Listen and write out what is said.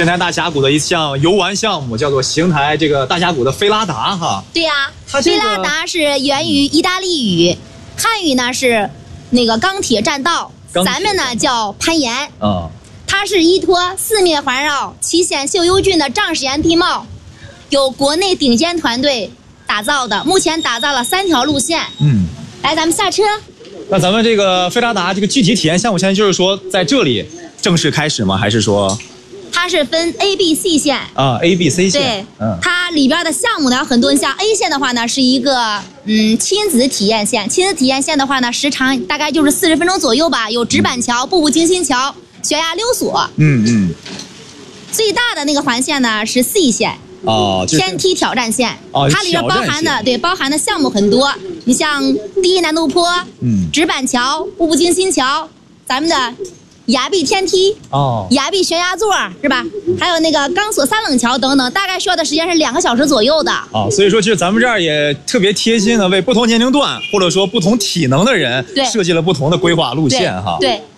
邢台大峡谷的一项游玩项目，叫做邢台这个大峡谷的菲拉达哈。 对呀、 它这个菲拉达是源于意大利语，汉语呢是那个钢铁栈道，咱们呢叫攀岩。它是依托四面环绕、奇险秀幽峻的丈石岩地貌，由国内顶尖团队打造的。目前打造了3条路线。来，咱们下车。 那咱们这个菲拉达这个具体体验项目，现在就是说在这里正式开始吗？还是说？ 它是分 A、B、C 线啊 ，A、B、C 线。 对，它里边的项目呢很多，像 A 线的话呢是一个亲子体验线。亲子体验线的话呢，时长大概就是40分钟左右吧，有直板桥、步步惊心桥、悬崖溜索。最大的那个环线呢是 C 线。天梯挑战线。它里边包含的项目很多。你像第一难度坡、直板桥、步步惊心桥，咱们的崖壁天梯、崖壁悬崖座是吧？还有那个钢索3冷桥等等，大概需要的时间是2个小时左右的。 所以说其实咱们这儿也特别贴心的为不同年龄段或者说不同体能的人设计了不同的规划路线哈。 对。